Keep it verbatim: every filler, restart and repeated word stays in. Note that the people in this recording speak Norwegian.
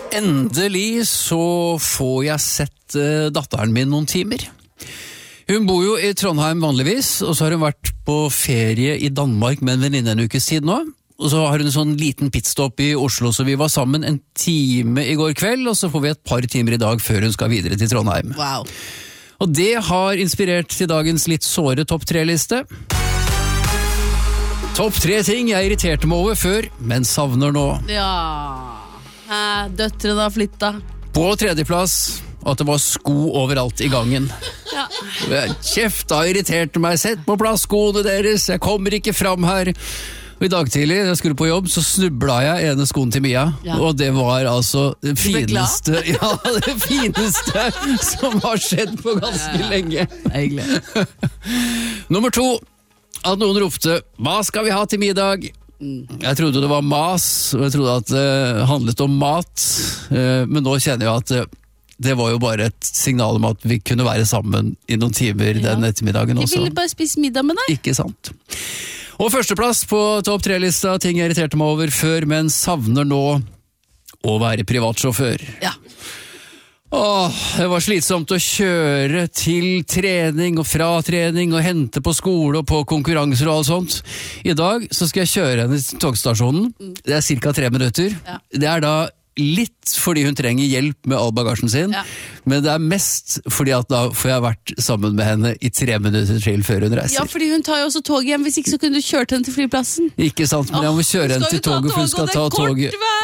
Endelig så får jeg sett uh, datteren min noen timer. Hun bor jo i Trondheim vanligvis, og så har hun vært på ferie i Danmark med en venninne en ukes tid nå. Og så har hun en sånn liten pitstop i Oslo, så vi var sammen en time i går kveld, og så får vi et par timer i dag før hun skal videre til Trondheim. Wow. Og det har inspirert til dagens litt såre topp tre-liste. Topp tre ting jeg irriterte meg over før, men savner nå. Ja, Hæ, døtrene har flytta. På tredjeplass, at det var sko overalt i gangen. Ja. Kjeft, da irriterte meg. Sett på plass skoene deres, jeg kommer ikke fram her. Og i dag tidlig, da jeg skulle på jobb, så snubla jeg ene skoen til Mia, ja. Og det var altså det fineste, ja, det fineste som har skjedd på ganske ja, ja. lenge. Egentlig. Nummer to, at noen ropte, hva skal vi ha til middag? Mm. Jeg trodde det var mas, og jeg trodde at det handlet om mat, men nå kjenner jeg at det var jo bare et signal om at vi kunne være sammen i noen timer ja. den ettermiddagen også. Jeg ville bare spise middag med deg. Ikke sant. Og førsteplass på topp tre-lista, ting jeg irriterte meg over før, men savner nå å være privatsjåfør. Ja. Åh, det var slitsomt å kjøre til trening og fra trening og hente på skole og på konkurranser og alt sånt. I dag så skal jeg kjøre henne til togstasjonen. Det er cirka tre minutter. Ja. Det er da litt fordi hun trenger hjelp med all bagasjen sin, ja. Men det er mest fordi at da får jeg vært sammen med henne i tre minutter til før hun reiser. Ja, fordi hun tar jo også toget hjem, hvis ikke så kunne du kjørt henne til flyplassen. Ikke sant, men jeg må kjøre henne til toget, for hun skal ta toget.